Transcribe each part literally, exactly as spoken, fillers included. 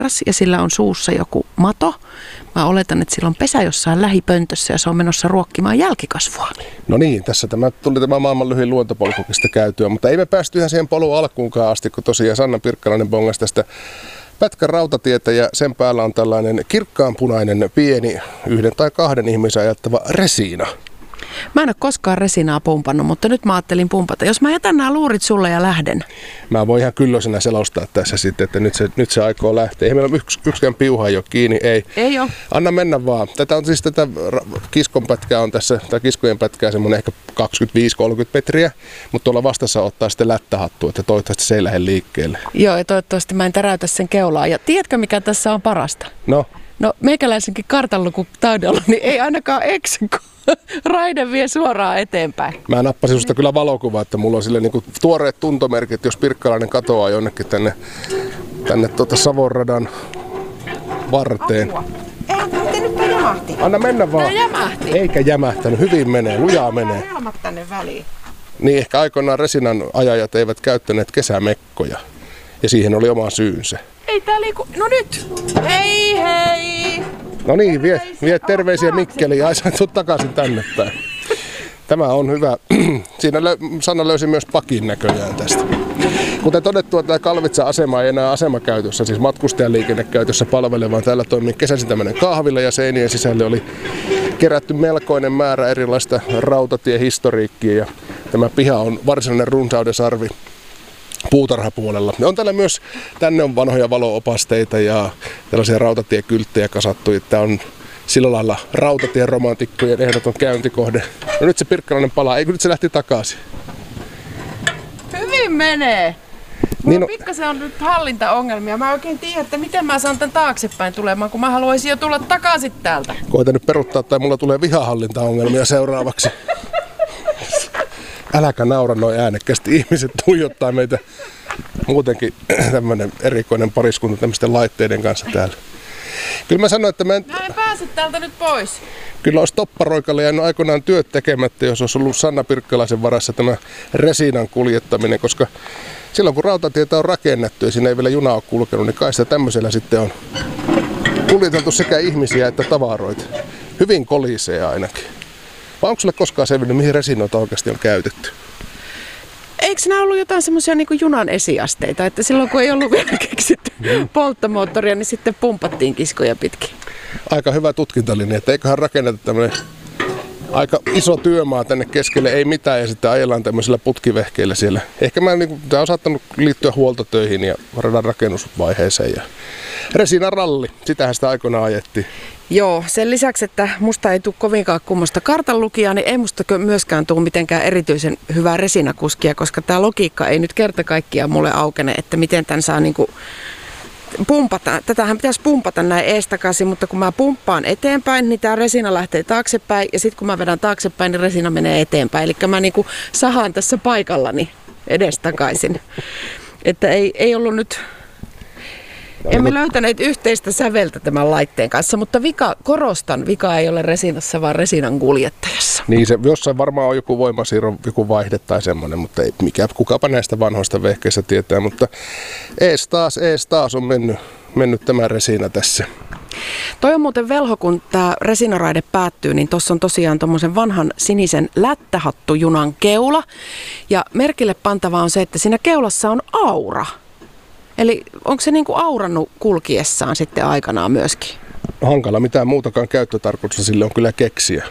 ja sillä on suussa joku mato. Mä oletan, että sillä on pesä jossain lähipöntössä ja se on menossa ruokkimaan jälkikasvua. No niin, tässä tämä tuli tämä maailman lyhin luontopolkukista käytyä, mutta ei me päästy ihan siihen polun alkuunkaan asti, kun tosiaan Sanna Pirkkalainen bongasi tästä pätkän rautatietä ja sen päällä on tällainen kirkkaanpunainen pieni yhden tai kahden ihmisen ajattava resiina. Mä en ole koskaan resinaa pumpannut, mutta nyt mä ajattelin pumpata. Jos mä jätän nämä luurit sulle ja lähden. Mä voin ihan kyllösenä selostaa tässä sitten, että nyt se, nyt se aikoo lähteä. Ei meillä ole yks, yksikään piuha jo kiinni, ei. Ei ole. Anna mennä vaan. Tätä on siis tätä kiskon pätkää on tässä, tai kiskojen pätkää semmoinen ehkä kaksikymmentäviisi kolmekymmentä metriä, mutta tuolla vastassa ottaa sitten lättähattu, että toivottavasti se ei lähde liikkeelle. Joo, ja toivottavasti mä en täräytä sen keulaa. Ja tiedätkö mikä tässä on parasta? No? No meikäläisenkin kartanlukutaidolla, niin ei ainakaan eksy, kun raide vie suoraan eteenpäin. Mä nappasin susta kyllä valokuvaa, että mulla on sille niinku tuoreet tuntomerkit, jos Pirkkalainen katoaa jonnekin tänne, tänne tuota Savonradan varteen. Apua. Ei, nyt jämähti. Anna mennä vaan. Tää jämähti. Eikä jämähtänyt, hyvin menee, lujaa menee. Helmat tänne väliin. Niin ehkä aikoinaan resinan ajajat eivät käyttäneet kesämekkoja ja siihen oli oma syynsä. Ei tää liiku. No nyt! Hei hei! No niin, vie, vie terveisiä Mikkeliin. Ai sä tulet takaisin tänne päin. Tämä on hyvä. Siinä lö- Sanna löysi myös pakin näköjään tästä. Kuten todettua, tämä Kalvitsan asema ei enää asemakäytössä, siis matkustajaliikennekäytössä palvele, vaan täällä toimii kesäisin tämmöinen kahvila ja seinien sisälle oli kerätty melkoinen määrä erilaista rautatiehistoriikkia ja tämä piha on varsinainen runsaudensarvi puutarhapuolella. On täällä myös, tänne on vanhoja valo-opasteita ja tällaisia rautatiekylttejä kasattu. Tämä on sillä lailla rautatien romantikkojen ehdoton käyntikohde. No nyt se Pirkkalainen palaa, eikö nyt se lähti takaisin? Hyvin menee. Mulla Niin on no- pikkasen on nyt hallintaongelmia. Mä en oikein tiedä, että miten mä saan tän taaksepäin tulemaan, kun mä haluaisin jo tulla takaisin täältä. Koitan nyt peruttaa tai mulla tulee vihahallintaongelmia seuraavaksi. Äläkä naura noin äänekkäästi. Ihmiset tuijottaa meitä muutenkin tämmönen erikoinen pariskunta tämmöisten laitteiden kanssa täällä. Kyllä mä sanoin, että mä en, Mä en pääse täältä nyt pois. kyllä olisi topparoikalle jäänyt aikoinaan työt tekemättä, jos olisi ollut Sanna Pirkkalaisen varassa tämä resinan kuljettaminen, koska silloin kun rautatietä on rakennettu ja siinä ei vielä juna ole kulkenut, niin kai sitä tämmöisellä sitten on kuljeteltu sekä ihmisiä että tavaroita. Hyvin kolisee ainakin. Vai onko sulle koskaan selvinnyt, mihin resinoita oikeasti on käytetty? Eikö nämä ollut jotain semmoisia niin kuin junan esiasteita, että silloin kun ei ollut vielä keksitty polttomoottoria, niin sitten pumpattiin kiskoja pitkin? Aika hyvä tutkintalinja, että eiköhän rakenneta tämmöinen aika iso työmaa tänne keskelle, ei mitään, ja sitten ajellaan tämmöisillä putkivehkeillä siellä. Ehkä mä, niin, tämä on saattanut liittyä huoltotöihin ja radan rakennusvaiheeseen. Ja Resinan ralli, sitähän sitä aikoinaan ajettiin. Joo, sen lisäksi, että musta ei tule kovinkaan kummosta kartanlukijaa, niin ei musta myöskään tule mitenkään erityisen hyvää resinakuskia, koska tämä logiikka ei nyt kerta kaikkiaan mulle aukene, että miten tämän saa niinku pumpata. Tätähän pitäisi pumpata näin eestakaisin, mutta kun mä pumppaan eteenpäin, niin tämä resina lähtee taaksepäin ja sitten kun mä vedän taaksepäin, niin resina menee eteenpäin. Eli mä niinku sahaan tässä paikallani edestakaisin. Että ei, ei ollut nyt... Emme löytäneet yhteistä säveltä tämän laitteen kanssa, mutta vika, korostan, vika ei ole resinassa, vaan resinan kuljettajassa. Niin se jossain varmaan on joku voimasiirro, joku vaihde tai semmoinen, mutta ei mikä, kukapa näistä vanhoista vehkeistä tietää, mutta ees taas, ees taas on mennyt, mennyt tämä resina tässä. Toi on muuten velho, kun tämä resinaraide päättyy, niin tuossa on tosiaan tuommoisen vanhan sinisen lättähattujunan keula. Ja merkille pantavaa on se, että siinä keulassa on aura. Eli onko se niinku aurannut kulkiessaan sitten aikanaan myöskin? Hankala mitään muutakaan käyttötarkoitusta sille on kyllä keksiä.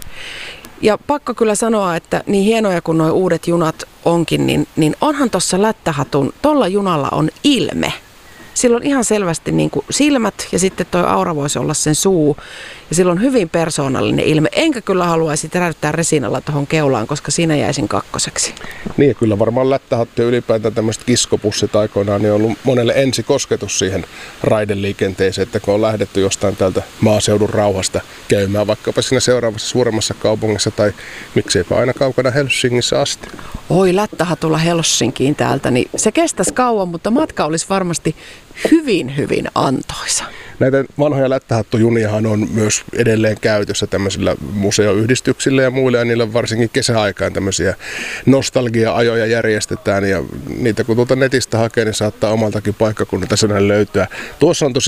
Ja pakko kyllä sanoa, että niin hienoja kuin nuo uudet junat onkin, niin, niin onhan tuossa lättähatun, tuolla junalla on ilme. Sillä on ihan selvästi niin kuin silmät ja sitten tuo aura voisi olla sen suu. Ja sillä on hyvin persoonallinen ilme. Enkä kyllä haluaisi teräyttää resinalla tuohon keulaan, koska siinä jäisin kakkoseksi. Niin ja kyllä varmaan lättähattu ja ylipäätään tämmöiset kiskopussit aikoinaan niin on ollut monelle ensikosketus siihen raideliikenteeseen, että kun on lähdetty jostain täältä maaseudun rauhasta käymään vaikkapa siinä seuraavassa suuremmassa kaupungissa tai mikseipä aina kaukana Helsingissä asti. Oi, lättähatulla Helsinkiin täältä, niin se kestäisi kauan, mutta matka olisi varmasti hyvin, hyvin antoisa. Näitä vanhoja lättähattujuniahan on myös edelleen käytössä tämmöisillä museoyhdistyksillä ja muilla, ja niillä varsinkin kesäaikaan tämmöisiä nostalgia-ajoja järjestetään, ja niitä kun tuolta netistä hakee, niin saattaa omaltakin paikkakunnalta sen löytyä. Tuossa on tosi